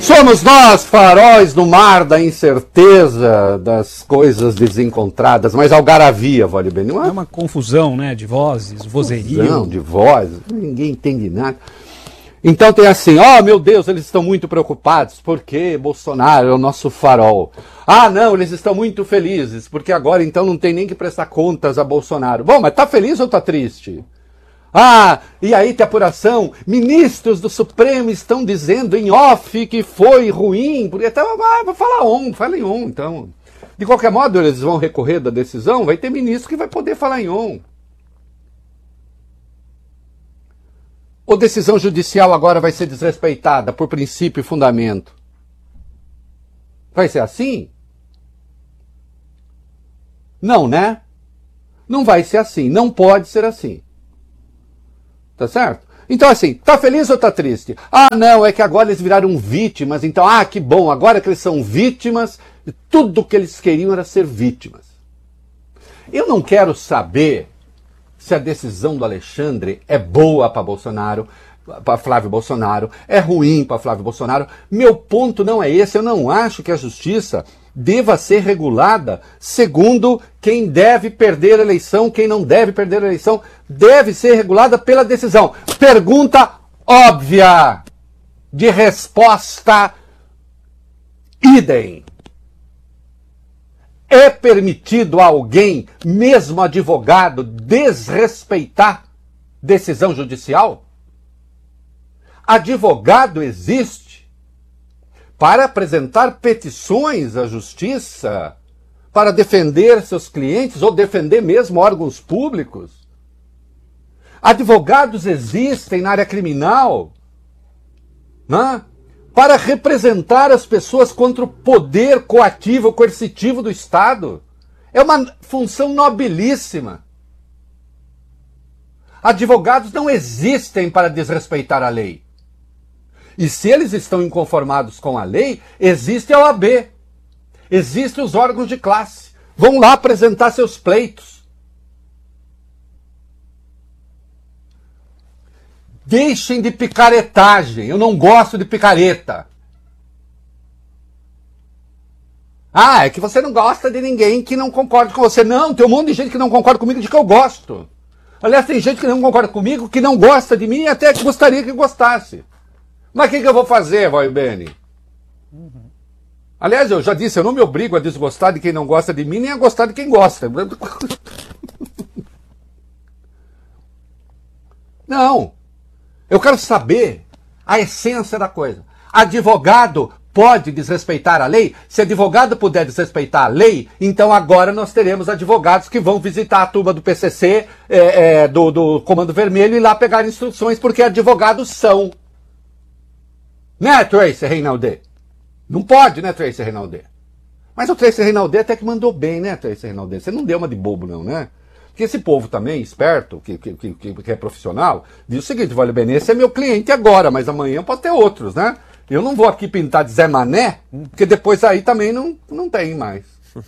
Somos nós, faróis no mar da incerteza, das coisas desencontradas, mas algaravia, vale bem, não é? É uma confusão, né, de vozes, vozerio. Não, de vozes, ninguém entende nada. Então tem assim, meu Deus, eles estão muito preocupados, porque Bolsonaro é o nosso farol. Ah, não, eles estão muito felizes, porque agora então não tem nem que prestar contas a Bolsonaro. Bom, mas tá feliz ou tá triste? Ah, e aí tem apuração, ministros do Supremo estão dizendo em off que foi ruim, porque então, fala em on, então. De qualquer modo, eles vão recorrer da decisão, vai ter ministro que vai poder falar em on. Ou decisão judicial agora vai ser desrespeitada por princípio e fundamento? Vai ser assim? Não, né? Não vai ser assim, não pode ser assim. Tá certo? Então assim, tá feliz ou tá triste? Ah, não, é que agora eles viraram vítimas, então, que bom, agora que eles são vítimas, tudo que eles queriam era ser vítimas. Eu não quero saber se a decisão do Alexandre é boa para Bolsonaro, para Flávio Bolsonaro, é ruim para Flávio Bolsonaro. Meu ponto não é esse, eu não acho que a justiça deva ser regulada segundo quem deve perder a eleição, quem não deve perder a eleição, deve ser regulada pela decisão. Pergunta óbvia, de resposta idem. É permitido a alguém, mesmo advogado, desrespeitar decisão judicial? Advogado existe para apresentar petições à justiça, para defender seus clientes ou defender mesmo órgãos públicos. Advogados existem na área criminal, né? Para representar as pessoas contra o poder coativo, coercitivo do Estado. É uma função nobilíssima. Advogados não existem para desrespeitar a lei. E se eles estão inconformados com a lei, existe a OAB, existem os órgãos de classe. Vão lá apresentar seus pleitos. Deixem de picaretagem, eu não gosto de picareta. É que você não gosta de ninguém que não concorda com você. Não, tem um monte de gente que não concorda comigo de que eu gosto. Aliás, tem gente que não concorda comigo, que não gosta de mim e até que gostaria que gostasse. Mas o que eu vou fazer, Vai Bene? Aliás, eu já disse, eu não me obrigo a desgostar de quem não gosta de mim, nem a gostar de quem gosta. Não. Eu quero saber a essência da coisa. Advogado pode desrespeitar a lei? Se advogado puder desrespeitar a lei, então agora nós teremos advogados que vão visitar a turma do PCC, do Comando Vermelho, e lá pegar instruções, porque advogados são. Né, Tracy Reinaldi? Não pode, né, Tracy Reinaldi? Mas o Tracy Reinaldi até que mandou bem, né, Tracy Reinaldi? Você não deu uma de bobo, não, né? Porque esse povo também, esperto, que é profissional, diz o seguinte: Vale bem, esse é meu cliente agora, mas amanhã pode ter outros, né? Eu não vou aqui pintar de Zé Mané, porque depois aí também não tem mais.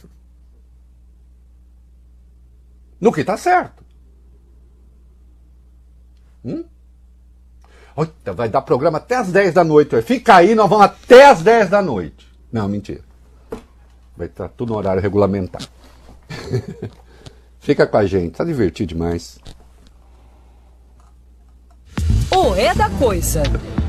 No que tá certo. Vai dar programa até as 10 da noite. Fica aí, nós vamos até as 10 da noite. Não, mentira. Vai estar tudo no horário regulamentar. Fica com a gente, tá divertido demais. O É da Coisa.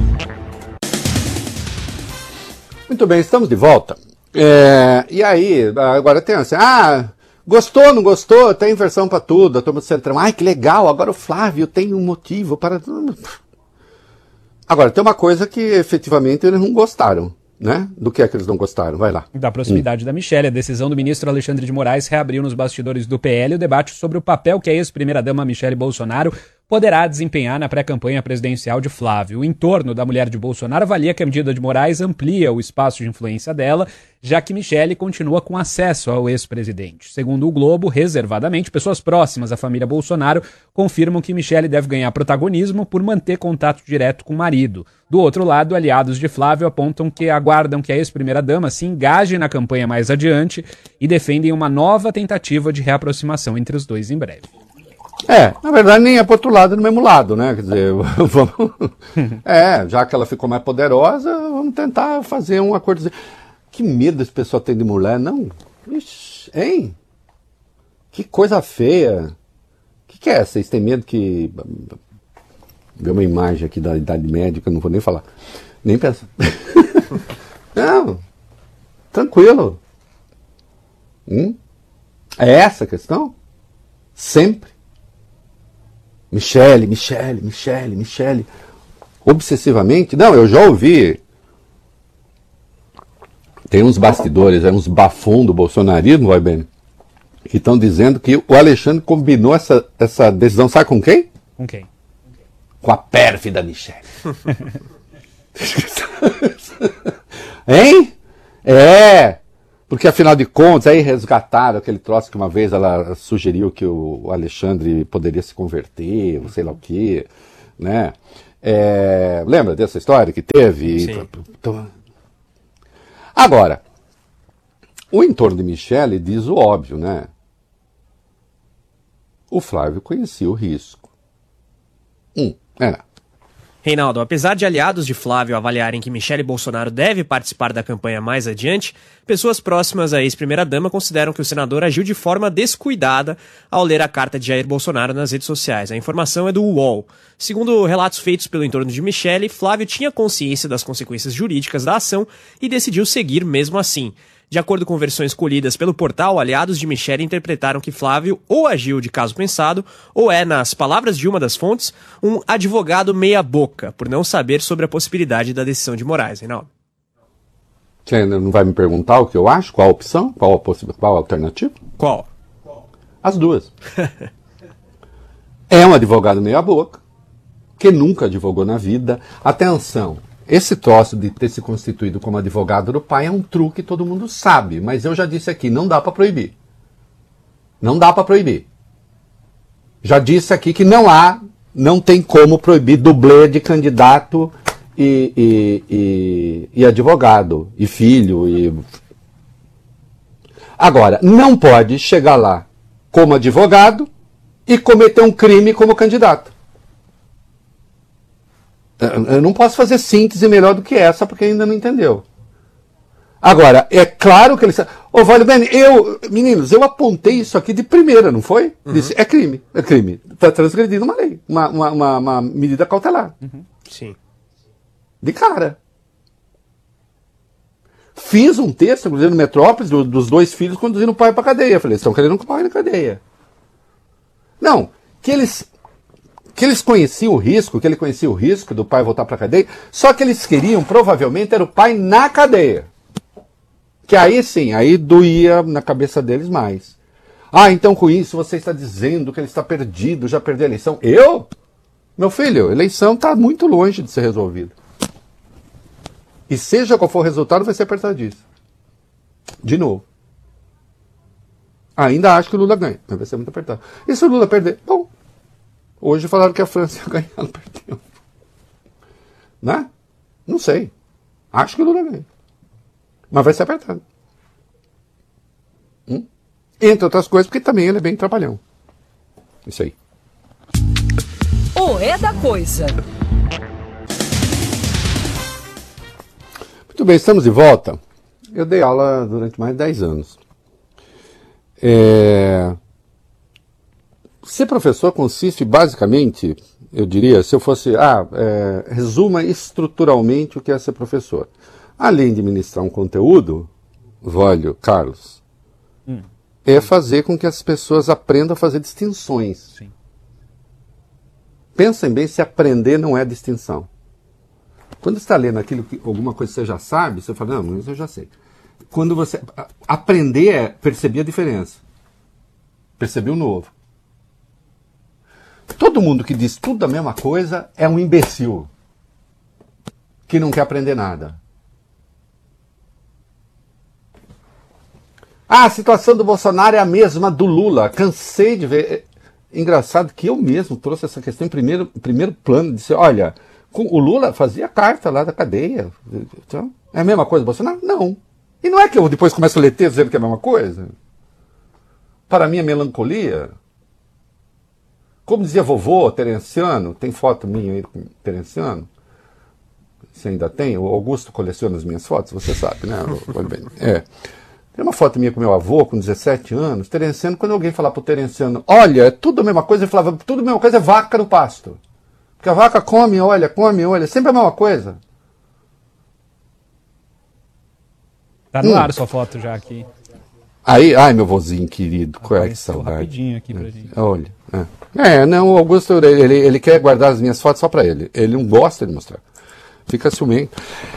Muito bem, estamos de volta. E aí, agora tem assim, gostou, não gostou? Tem versão para tudo, a turma do Centrão. Ai, que legal, agora o Flávio tem um motivo para... Agora, tem uma coisa que efetivamente eles não gostaram, né? Do que é que eles não gostaram? Vai lá. Da proximidade da Michelle, a decisão do ministro Alexandre de Moraes reabriu nos bastidores do PL o debate sobre o papel que a ex-primeira-dama Michelle Bolsonaro poderá desempenhar na pré-campanha presidencial de Flávio. O entorno da mulher de Bolsonaro avalia que a medida de Moraes amplia o espaço de influência dela, já que Michelle continua com acesso ao ex-presidente. Segundo o Globo, reservadamente, pessoas próximas à família Bolsonaro confirmam que Michelle deve ganhar protagonismo por manter contato direto com o marido. Do outro lado, aliados de Flávio apontam que aguardam que a ex-primeira-dama se engaje na campanha mais adiante e defendem uma nova tentativa de reaproximação entre os dois em breve. Na verdade nem é pro outro lado, no mesmo lado, né? Quer dizer, vamos... já que ela ficou mais poderosa, vamos tentar fazer um acordo. Que medo esse pessoal tem de mulher, não? Ixi, hein? Que coisa feia. O que é? Vocês têm medo que... Ver uma imagem aqui da Idade Média, que eu não vou nem falar. Nem pensar. Não. Tranquilo. É essa a questão? Sempre. Michele. Obsessivamente. Não, eu já ouvi. Tem uns bastidores, uns bafões do bolsonarismo, vai bem, que estão dizendo que o Alexandre combinou essa decisão, sabe com quem? Com quem? Com a pérfida Michele. Hein? É. Porque, afinal de contas, aí resgataram aquele troço que uma vez ela sugeriu que o Alexandre poderia se converter, ou sei lá o quê, né? Lembra dessa história que teve? Sim. Agora, o entorno de Michele diz o óbvio, né? O Flávio conhecia o risco. Reinaldo, apesar de aliados de Flávio avaliarem que Michele Bolsonaro deve participar da campanha mais adiante, pessoas próximas à ex-primeira-dama consideram que o senador agiu de forma descuidada ao ler a carta de Jair Bolsonaro nas redes sociais. A informação é do UOL. Segundo relatos feitos pelo entorno de Michele, Flávio tinha consciência das consequências jurídicas da ação e decidiu seguir mesmo assim. De acordo com versões colhidas pelo portal, aliados de Michele interpretaram que Flávio ou agiu de caso pensado, ou é, nas palavras de uma das fontes, um advogado meia-boca, por não saber sobre a possibilidade da decisão de Moraes, Reinaldo. Você não vai me perguntar o que eu acho? Qual a opção? Qual a alternativa? Qual? As duas. É um advogado meia-boca, que nunca advogou na vida. Atenção! Esse troço de ter se constituído como advogado do pai é um truque que todo mundo sabe, mas eu já disse aqui, não dá para proibir. Não dá para proibir. Já disse aqui que não tem como proibir dublê de candidato e advogado, e filho. Agora, não pode chegar lá como advogado e cometer um crime como candidato. Eu não posso fazer síntese melhor do que essa, porque ainda não entendeu. Agora, é claro que ele... Vale bem, meninos, eu apontei isso aqui de primeira, não foi? Disse, é crime. Está transgredindo uma lei, uma medida cautelar. Sim. De cara. Fiz um texto, inclusive no Metrópolis, dos dois filhos conduzindo o pai para cadeia. Falei, estão querendo que o pai na cadeia. Não, que eles conheciam o risco, que ele conhecia o risco do pai voltar para a cadeia, só que eles queriam, provavelmente, era o pai na cadeia. Que aí sim, aí doía na cabeça deles mais. Então com isso você está dizendo que ele está perdido, já perdeu a eleição. Meu filho, a eleição está muito longe de ser resolvida. E seja qual for o resultado, vai ser apertadíssimo. De novo. Ainda acho que o Lula ganha, mas vai ser muito apertado. E se o Lula perder? Bom. Hoje falaram que a França ia ganhar, não perdeu. Né? Não sei. Acho que o Lula ganha. Mas vai ser apertado. Entre outras coisas, porque também ele é bem trapalhão. Isso aí. O É da Coisa. Muito bem, estamos de volta. Eu dei aula durante mais de 10 anos. Ser professor consiste basicamente, eu diria, se eu fosse, resuma estruturalmente o que é ser professor. Além de ministrar um conteúdo, Carlos, é fazer com que as pessoas aprendam a fazer distinções. Sim. Pensem bem se aprender não é distinção. Quando você está lendo alguma coisa que você já sabe, você fala, não, mas eu já sei. Quando você... Aprender é perceber a diferença. Perceber o novo. Todo mundo que diz tudo a mesma coisa é um imbecil que não quer aprender nada. A situação do Bolsonaro é a mesma do Lula. Cansei de ver. Engraçado que eu mesmo trouxe essa questão em primeiro plano. Disse, olha, o Lula fazia carta lá da cadeia. Então, é a mesma coisa do Bolsonaro? Não. E não é que eu depois começo a ler texto dizendo que é a mesma coisa? Para mim é melancolia. Como dizia vovô Terenciano, tem foto minha aí com Terenciano, se ainda tem. O Augusto coleciona as minhas fotos, você sabe, né? Olha bem. Tem uma foto minha com meu avô, com 17 anos, Terenciano, quando alguém falar pro Terenciano, olha, é tudo a mesma coisa, ele falava, tudo a mesma coisa é vaca no pasto. Porque a vaca come, olha, sempre a mesma coisa. Tá no ar sua foto já aqui. Aí, ai, meu vozinho querido, qual é que saudade. Rapidinho aqui pra gente. Olha. Não, o Augusto, ele quer guardar as minhas fotos só pra ele. Ele não gosta de mostrar. Fica ciumento.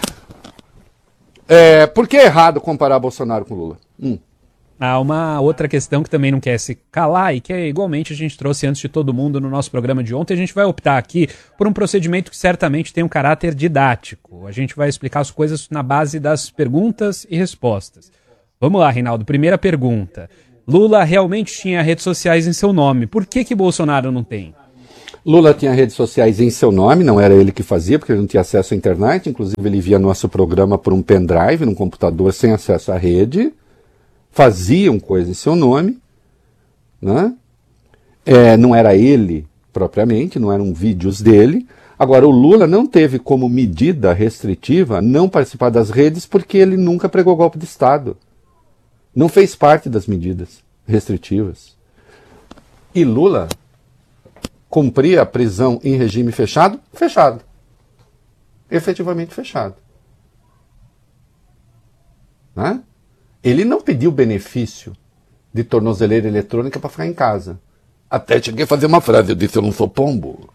Por que é errado comparar Bolsonaro com Lula? Há uma outra questão que também não quer se calar e que igualmente a gente trouxe antes de todo mundo no nosso programa de ontem. A gente vai optar aqui por um procedimento que certamente tem um caráter didático. A gente vai explicar as coisas na base das perguntas e respostas. Vamos lá, Reinaldo. Primeira pergunta. Lula realmente tinha redes sociais em seu nome. Por que Bolsonaro não tem? Lula tinha redes sociais em seu nome, não era ele que fazia, porque ele não tinha acesso à internet. Inclusive, ele via nosso programa por um pendrive, num computador sem acesso à rede. Faziam coisas em seu nome, né? Não era ele propriamente, não eram vídeos dele. Agora, o Lula não teve como medida restritiva não participar das redes porque ele nunca pregou golpe de Estado. Não fez parte das medidas restritivas. E Lula cumpria a prisão em regime fechado? Fechado. Efetivamente fechado. Né? Ele não pediu benefício de tornozeleira eletrônica para ficar em casa. Até cheguei a fazer uma frase, eu disse, eu não sou pombo.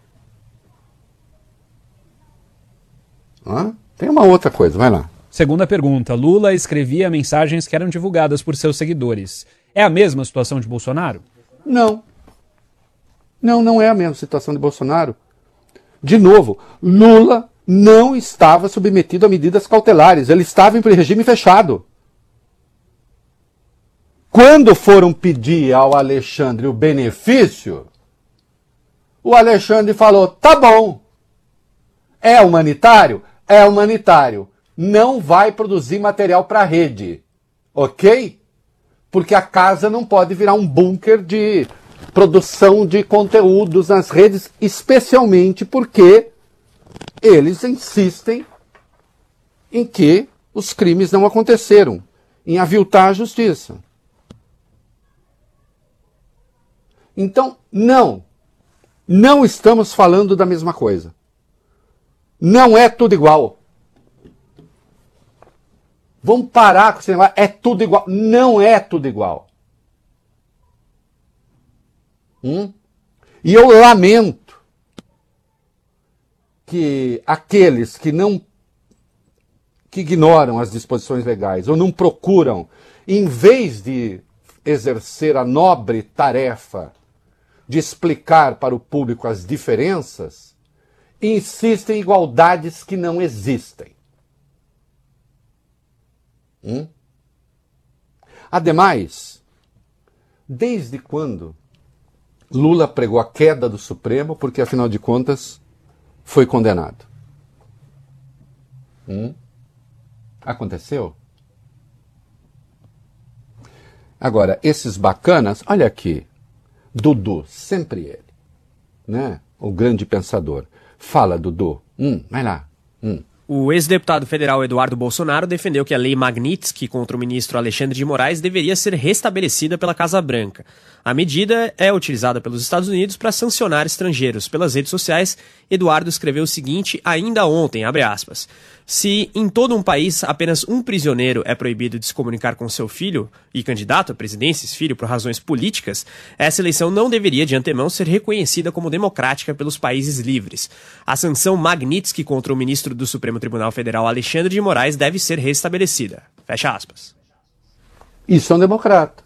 Tem uma outra coisa, vai lá. Segunda pergunta. Lula escrevia mensagens que eram divulgadas por seus seguidores. É a mesma situação de Bolsonaro? Não. Não é a mesma situação de Bolsonaro. De novo, Lula não estava submetido a medidas cautelares. Ele estava em regime fechado. Quando foram pedir ao Alexandre o benefício, o Alexandre falou, tá bom, é humanitário? É humanitário. Não vai produzir material para a rede, ok? Porque a casa não pode virar um bunker de produção de conteúdos nas redes, especialmente porque eles insistem em que os crimes não aconteceram, em aviltar a justiça. Então, não estamos falando da mesma coisa. Não é tudo igual. Vamos parar com esse negócio, é tudo igual. Não é tudo igual. E eu lamento que aqueles que ignoram as disposições legais ou não procuram, em vez de exercer a nobre tarefa de explicar para o público as diferenças, insistem em igualdades que não existem. Ademais, desde quando Lula pregou a queda do Supremo, porque afinal de contas foi condenado? Aconteceu? Agora, esses bacanas, olha aqui, Dudu, sempre ele, né? O grande pensador. Fala, Dudu. Vai lá. O ex-deputado federal Eduardo Bolsonaro defendeu que a lei Magnitsky contra o ministro Alexandre de Moraes deveria ser restabelecida pela Casa Branca. A medida é utilizada pelos Estados Unidos para sancionar estrangeiros. Pelas redes sociais, Eduardo escreveu o seguinte ainda ontem, abre aspas, se em todo um país apenas um prisioneiro é proibido de se comunicar com seu filho e candidato à presidência, esse filho, por razões políticas, essa eleição não deveria de antemão ser reconhecida como democrática pelos países livres. A sanção Magnitsky contra o ministro do Supremo Tribunal Federal Alexandre de Moraes deve ser restabelecida. Fecha aspas. Isso é um democrata.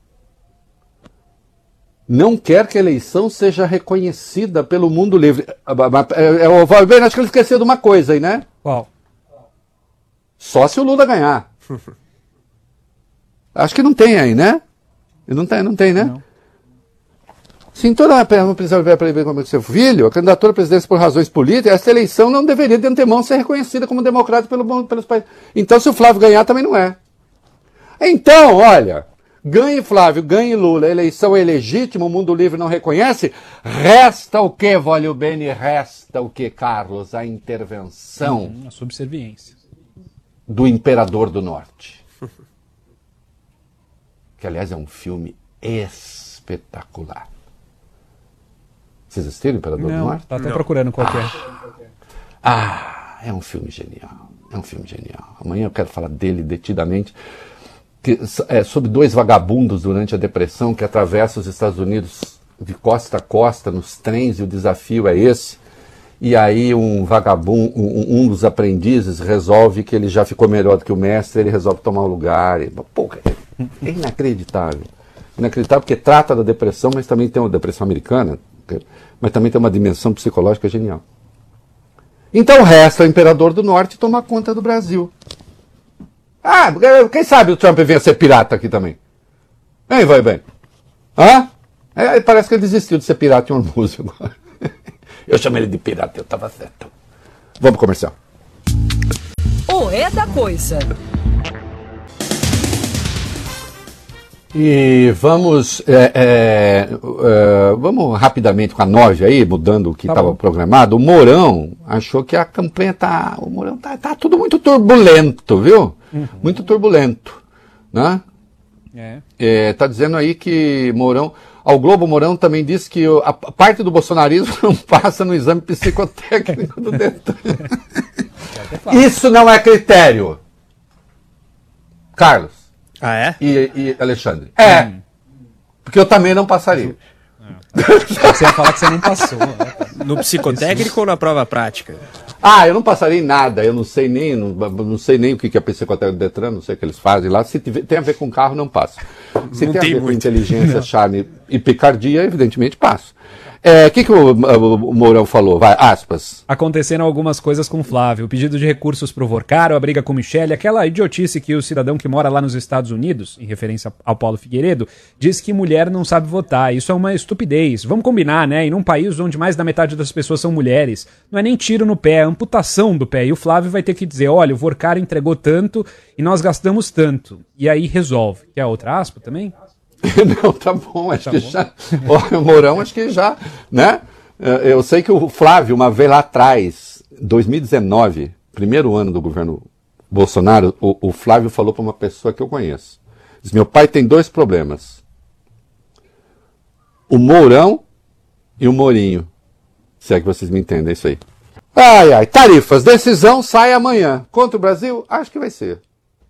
Não quer que a eleição seja reconhecida pelo mundo livre. Acho que ele esqueceu de uma coisa aí, né? Qual? Só se o Lula ganhar. Acho que não tem aí, né? Não tem, né? Não. Se em toda uma prisão vai proibir como seu filho, a candidatura à presidência por razões políticas, essa eleição não deveria de antemão ser reconhecida como democrática pelos países. Então, se o Flávio ganhar, também não é. Então, olha, Ganhe Flávio, ganhe Lula, a eleição é legítima, o mundo livre não reconhece. Resta o que, Vólio Bene? Resta o que, Carlos? A intervenção A subserviência. do Imperador do Norte. Que, aliás, é um filme espetacular. Vocês assistiram o Imperador do Não, Norte? tá até procurando qual que é. É um filme genial. É um filme genial. Amanhã eu quero falar dele detidamente. É sobre dois vagabundos durante a Depressão que atravessam os Estados Unidos de costa a costa nos trens, e o desafio é esse. E aí um vagabundo, um dos aprendizes resolve que ele já ficou melhor do que o mestre, ele resolve tomar o lugar. Porra, é inacreditável. Inacreditável porque trata da depressão, mas também tem uma depressão americana, mas também tem uma dimensão psicológica genial. Então resta o Imperador do Norte tomar conta do Brasil. Quem sabe o Trump venha ser pirata aqui também? Hein, vai bem? Parece que ele desistiu de ser pirata em Hormuz agora. Eu chamei ele de pirata, eu estava certo. Vamos pro comercial. O É da Coisa. E vamos rapidamente com a 9 aí, mudando o que estava programado. O Mourão achou que a campanha tá tudo muito turbulento, viu? Muito turbulento, né? Tá dizendo aí que Mourão, ao Globo Mourão também disse que a parte do bolsonarismo não passa no exame psicotécnico do Detran. Isso não é critério. Carlos. E Alexandre. Porque eu também não passaria. Você ia falar que você não passou. Né? No psicotécnico ou na prova prática? Eu não passaria em nada, eu não sei nem o que é psicotécnico do Detran, não sei o que eles fazem lá. Se tem a ver com carro, não passo. Se tem a ver com inteligência, charme e picardia, evidentemente passo. O que o Mourão falou? Vai, aspas. Aconteceram algumas coisas com Flávio. O pedido de recursos pro Vorcaro, a briga com Michele, aquela idiotice que o cidadão que mora lá nos Estados Unidos, em referência ao Paulo Figueiredo, diz que mulher não sabe votar. Isso é uma estupidez. Vamos combinar, né? E num país onde mais da metade das pessoas são mulheres, não é nem tiro no pé, é amputação do pé. E o Flávio vai ter que dizer, olha, o Vorcaro entregou tanto e nós gastamos tanto. E aí resolve. Quer outra aspa também? Não, tá bom, acho que já. O Mourão, acho que já, né? Eu sei que o Flávio, uma vez lá atrás, 2019, primeiro ano do governo Bolsonaro, o Flávio falou para uma pessoa que eu conheço. Diz, meu pai tem dois problemas. O Mourão e o Mourinho. Se é que vocês me entendem, é isso aí. Tarifas, decisão sai amanhã. Contra o Brasil? Acho que vai ser.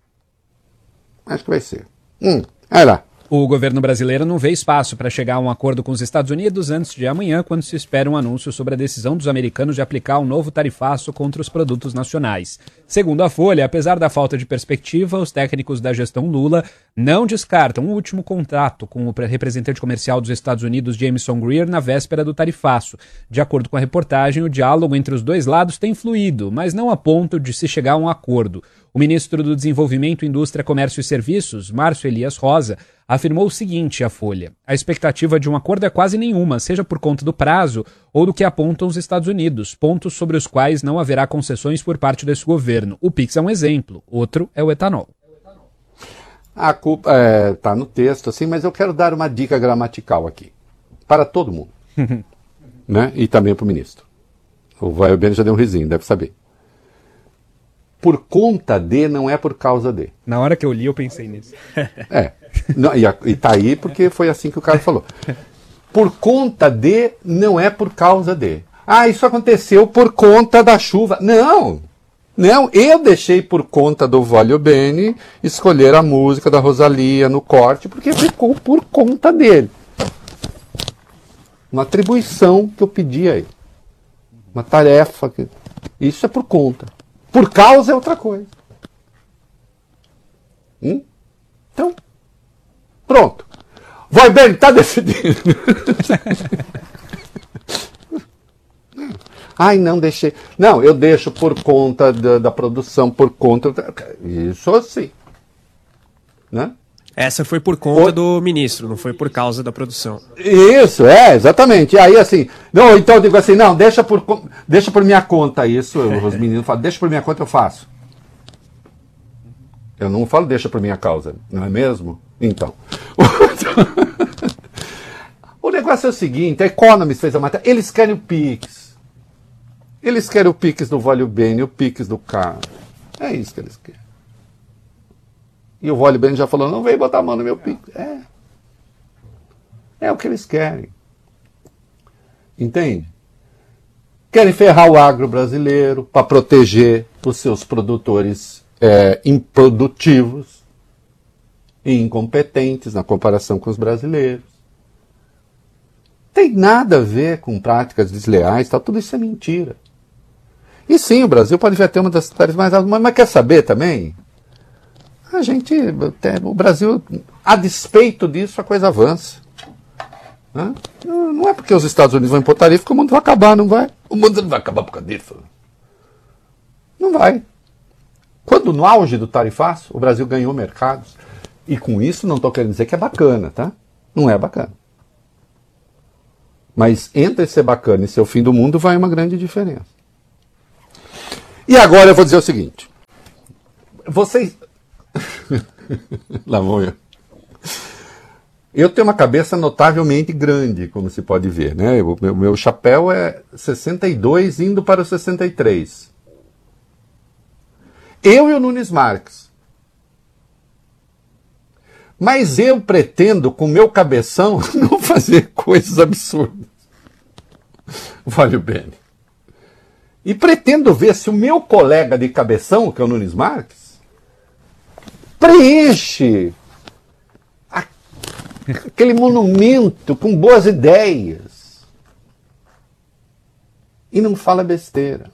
Vai lá. O governo brasileiro não vê espaço para chegar a um acordo com os Estados Unidos antes de amanhã, quando se espera um anúncio sobre a decisão dos americanos de aplicar um novo tarifaço contra os produtos nacionais. Segundo a Folha, apesar da falta de perspectiva, os técnicos da gestão Lula não descartam o último contrato com o representante comercial dos Estados Unidos, Jameson Greer, na véspera do tarifaço. De acordo com a reportagem, o diálogo entre os dois lados tem fluído, mas não a ponto de se chegar a um acordo. O ministro do Desenvolvimento, Indústria, Comércio e Serviços, Márcio Elias Rosa, afirmou o seguinte à Folha: a expectativa de um acordo é quase nenhuma, seja por conta do prazo ou do que apontam os Estados Unidos, pontos sobre os quais não haverá concessões por parte desse governo. O PIX é um exemplo, outro é o etanol. A culpa está no texto, assim, mas eu quero dar uma dica gramatical aqui, para todo mundo, né? E também para o ministro. O Vai Bene já deu um risinho, deve saber. Por conta de não é por causa de. Na hora que eu li, eu pensei nisso. Não, e tá aí porque foi assim que o cara falou. Por conta de não é por causa de. Isso aconteceu por conta da chuva. Não, eu deixei por conta do Vólio Bene escolher a música da Rosalía no corte, porque ficou por conta dele. Uma atribuição que eu pedi a ele. Uma tarefa. Isso é por conta. Por causa é outra coisa. Então, pronto. Vai bem, tá decidido. Não deixei. Não, eu deixo por conta da produção, por conta. Isso assim. Né? Essa foi por conta do ministro, não foi por causa da produção. Isso, exatamente. E aí, assim, não, então eu digo assim, não, deixa por minha conta isso. Os meninos falam, deixa por minha conta, eu faço. Eu não falo, deixa por minha causa, não é mesmo? Então, o negócio é o seguinte, a Economist fez a matéria, eles querem o Pix. Eles querem o Pix do Vale Bene, o Pix do Carlos. É isso que eles querem. E o Vale Bene já falou, não vem botar a mão no meu Pix. É o que eles querem. Entende? Querem ferrar o agro brasileiro para proteger os seus produtores improdutivos e incompetentes na comparação com os brasileiros. Tem nada a ver com práticas desleais, tal, tudo isso é mentira. E sim, o Brasil pode vir a ter uma das tarifas mais altas, mas quer saber também? O Brasil, a despeito disso, a coisa avança. Não é porque os Estados Unidos vão impor tarifa que o mundo vai acabar, não vai. O mundo não vai acabar por causa disso. Não vai. Quando no auge do tarifaço, o Brasil ganhou mercados. E com isso não estou querendo dizer que é bacana, tá? Não é bacana. Mas entre ser bacana e ser o fim do mundo vai uma grande diferença. E agora eu vou dizer o seguinte. Vocês... Lá vou eu. Eu tenho uma cabeça notavelmente grande, como se pode ver, né? O meu chapéu é 62 indo para o 63. Eu e o Nunes Marques. Mas eu pretendo, com o meu cabeção, não fazer coisas absurdas. Vale bem. E pretendo ver se o meu colega de cabeção, que é o Nunes Marques, preenche aquele monumento com boas ideias e não fala besteira.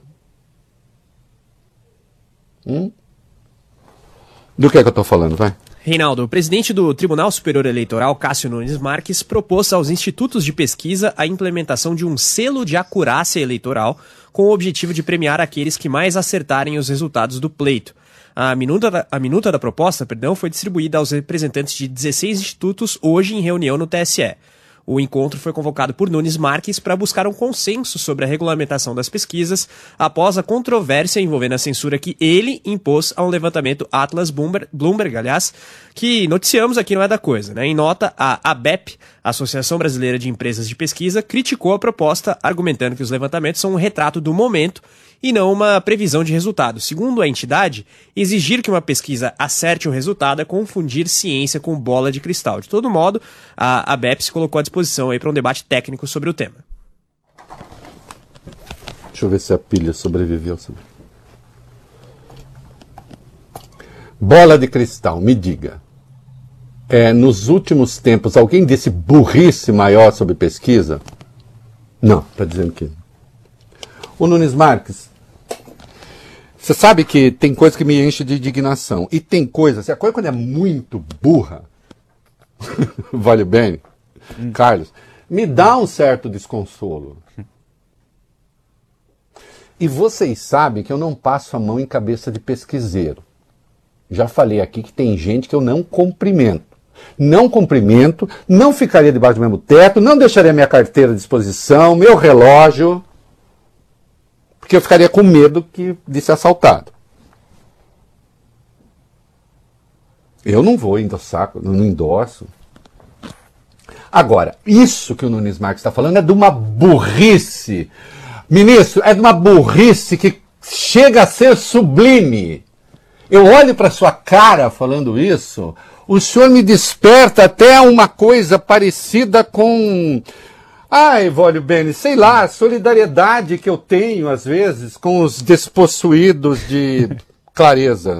Do que é que eu estou falando, vai? Reinaldo, o presidente do Tribunal Superior Eleitoral, Cássio Nunes Marques, propôs aos institutos de pesquisa a implementação de um selo de acurácia eleitoral com o objetivo de premiar aqueles que mais acertarem os resultados do pleito. A minuta da proposta, foi distribuída aos representantes de 16 institutos hoje em reunião no TSE. O encontro foi convocado por Nunes Marques para buscar um consenso sobre a regulamentação das pesquisas após a controvérsia envolvendo a censura que ele impôs ao levantamento Atlas Bloomberg, aliás, que noticiamos aqui não é da coisa, né? Em nota, a ABEP, Associação Brasileira de Empresas de Pesquisa, criticou a proposta, argumentando que os levantamentos são um retrato do momento e não uma previsão de resultado. Segundo a entidade, exigir que uma pesquisa acerte o resultado é confundir ciência com bola de cristal. De todo modo, a ABEP se colocou à disposição para um debate técnico sobre o tema. Deixa eu ver se a pilha sobreviveu. Bola de cristal, me diga. Nos últimos tempos, alguém disse burrice maior sobre pesquisa? Não, está dizendo que... O Nunes Marques, você sabe que tem coisa que me enche de indignação. E tem coisa, a coisa quando é muito burra, vale bem, Carlos, me dá um certo desconsolo. E vocês sabem que eu não passo a mão em cabeça de pesquiseiro. Já falei aqui que tem gente que eu não cumprimento. Não cumprimento, não ficaria debaixo do mesmo teto, não deixaria minha carteira à disposição, meu relógio... Porque eu ficaria com medo de ser assaltado. Eu não vou endossar, não endosso. Agora, isso que o Nunes Marques está falando é de uma burrice. Ministro, é de uma burrice que chega a ser sublime. Eu olho para sua cara falando isso, o senhor me desperta até uma coisa parecida com... Ai, Vólio Bene, sei lá, a solidariedade que eu tenho, às vezes, com os despossuídos de clareza.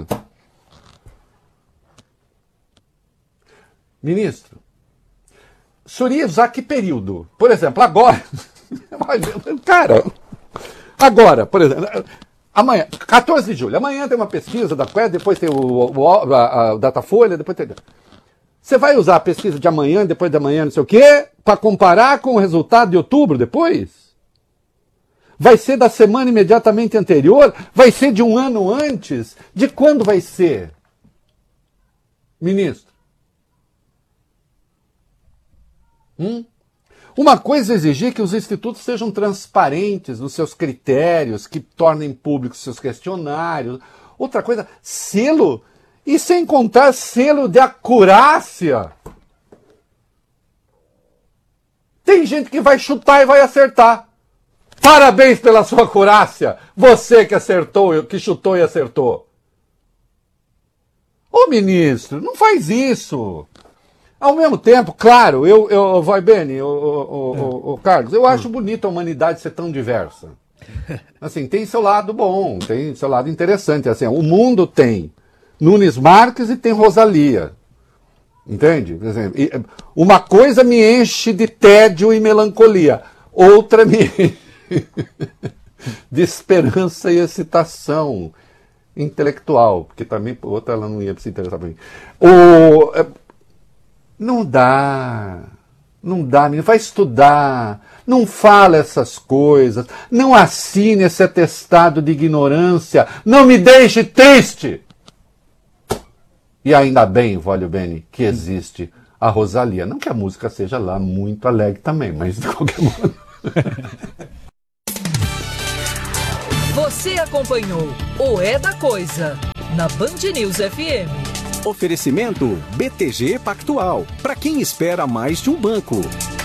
Ministro, o senhor ia usar que período? Por exemplo, agora... Cara, agora, por exemplo... Amanhã, 14 de julho, amanhã tem uma pesquisa da Quest, depois tem a Datafolha, depois tem... Você vai usar a pesquisa de amanhã, depois de amanhã, não sei o quê, para comparar com o resultado de outubro depois? Vai ser da semana imediatamente anterior? Vai ser de um ano antes? De quando vai ser? Ministro? Uma coisa é exigir que os institutos sejam transparentes nos seus critérios, que tornem públicos seus questionários. Outra coisa, selo... E sem contar selo de acurácia. Tem gente que vai chutar e vai acertar. Parabéns pela sua acurácia. Você que acertou, que chutou e acertou. Ô ministro, não faz isso. Ao mesmo tempo, claro, vai Beni, Carlos, eu acho bonito a humanidade ser tão diversa. Assim, tem seu lado bom, tem seu lado interessante. Assim, o mundo tem Nunes Marques e tem Rosalia. Entende? Por exemplo, uma coisa me enche de tédio e melancolia, outra me enche de esperança e excitação intelectual, porque também outra ela não ia se interessar por mim. Não dá, menino, vai estudar, não fala essas coisas, não assine esse atestado de ignorância, não me deixe triste. E ainda bem, Vólio Beni, que existe a Rosalia. Não que a música seja lá muito alegre também, mas de qualquer modo. Você acompanhou o É da Coisa na Band News FM. Oferecimento BTG Pactual. Para quem espera mais de um banco.